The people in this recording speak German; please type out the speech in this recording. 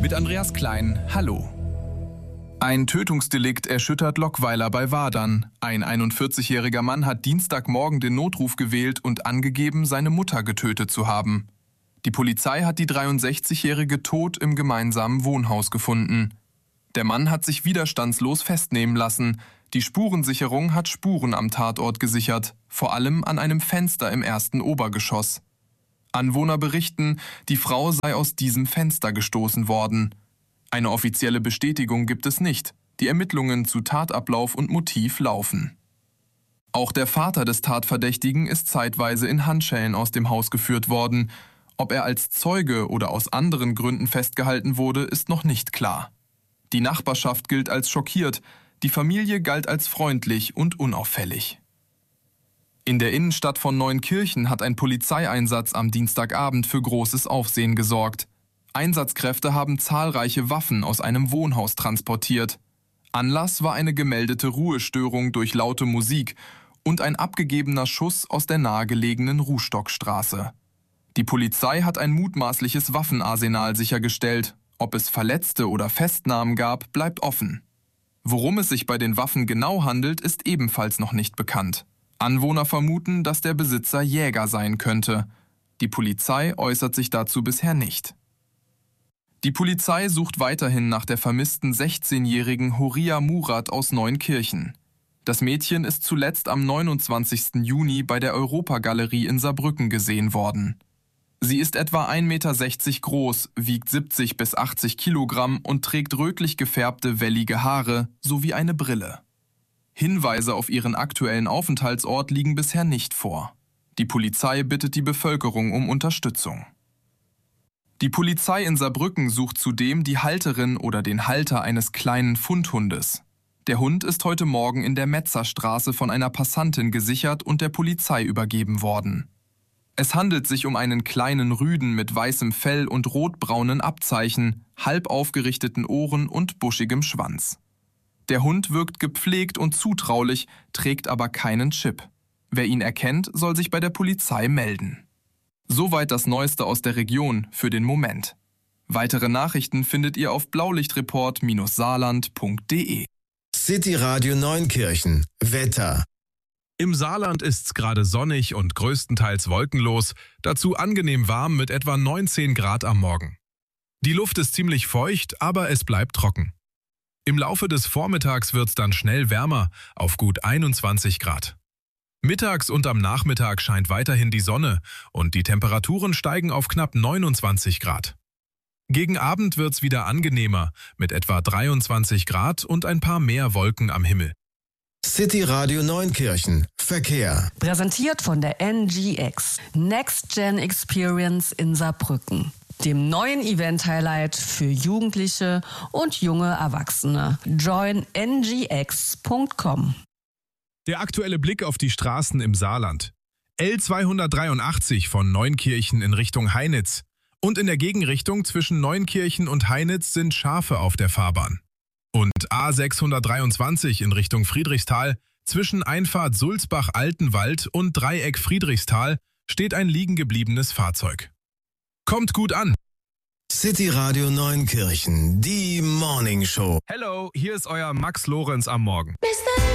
Mit Andreas Klein, hallo. Ein Tötungsdelikt erschüttert Lockweiler bei Wadern. Ein 41-jähriger Mann hat Dienstagmorgen den Notruf gewählt und angegeben, seine Mutter getötet zu haben. Die Polizei hat die 63-jährige tot im gemeinsamen Wohnhaus gefunden. Der Mann hat sich widerstandslos festnehmen lassen. Die Spurensicherung hat Spuren am Tatort gesichert, vor allem an einem Fenster im ersten Obergeschoss. Anwohner berichten, die Frau sei aus diesem Fenster gestoßen worden. Eine offizielle Bestätigung gibt es nicht. Die Ermittlungen zu Tatablauf und Motiv laufen. Auch der Vater des Tatverdächtigen ist zeitweise in Handschellen aus dem Haus geführt worden. Ob er als Zeuge oder aus anderen Gründen festgehalten wurde, ist noch nicht klar. Die Nachbarschaft gilt als schockiert, die Familie galt als freundlich und unauffällig. In der Innenstadt von Neunkirchen hat ein Polizeieinsatz am Dienstagabend für großes Aufsehen gesorgt. Einsatzkräfte haben zahlreiche Waffen aus einem Wohnhaus transportiert. Anlass war eine gemeldete Ruhestörung durch laute Musik und ein abgegebener Schuss aus der nahegelegenen Ruhstockstraße. Die Polizei hat ein mutmaßliches Waffenarsenal sichergestellt. Ob es Verletzte oder Festnahmen gab, bleibt offen. Worum es sich bei den Waffen genau handelt, ist ebenfalls noch nicht bekannt. Anwohner vermuten, dass der Besitzer Jäger sein könnte. Die Polizei äußert sich dazu bisher nicht. Die Polizei sucht weiterhin nach der vermissten 16-jährigen Horia Murat aus Neunkirchen. Das Mädchen ist zuletzt am 29. Juni bei der Europagalerie in Saarbrücken gesehen worden. Sie ist etwa 1,60 Meter groß, wiegt 70 bis 80 Kilogramm und trägt rötlich gefärbte, wellige Haare sowie eine Brille. Hinweise auf ihren aktuellen Aufenthaltsort liegen bisher nicht vor. Die Polizei bittet die Bevölkerung um Unterstützung. Die Polizei in Saarbrücken sucht zudem die Halterin oder den Halter eines kleinen Fundhundes. Der Hund ist heute Morgen in der Metzerstraße von einer Passantin gesichert und der Polizei übergeben worden. Es handelt sich um einen kleinen Rüden mit weißem Fell und rotbraunen Abzeichen, halb aufgerichteten Ohren und buschigem Schwanz. Der Hund wirkt gepflegt und zutraulich, trägt aber keinen Chip. Wer ihn erkennt, soll sich bei der Polizei melden. Soweit das Neueste aus der Region für den Moment. Weitere Nachrichten findet ihr auf blaulichtreport-saarland.de. City Radio Neunkirchen. Wetter. Im Saarland ist's gerade sonnig und größtenteils wolkenlos, dazu angenehm warm mit etwa 19 Grad am Morgen. Die Luft ist ziemlich feucht, aber es bleibt trocken. Im Laufe des Vormittags wird's dann schnell wärmer, auf gut 21 Grad. Mittags und am Nachmittag scheint weiterhin die Sonne und die Temperaturen steigen auf knapp 29 Grad. Gegen Abend wird's wieder angenehmer, mit etwa 23 Grad und ein paar mehr Wolken am Himmel. City Radio Neunkirchen. Verkehr. Präsentiert von der NGX, Next Gen Experience in Saarbrücken, dem neuen Event-Highlight für Jugendliche und junge Erwachsene. Join ngx.com. Der aktuelle Blick auf die Straßen im Saarland. L283 von Neunkirchen in Richtung Heinitz. Und in der Gegenrichtung zwischen Neunkirchen und Heinitz sind Schafe auf der Fahrbahn. Und A623 in Richtung Friedrichsthal, zwischen Einfahrt Sulzbach-Altenwald und Dreieck Friedrichsthal steht ein liegen gebliebenes Fahrzeug. Kommt gut an! City Radio Neunkirchen, die Morning Show. Hello, hier ist euer Max Lorenz am Morgen.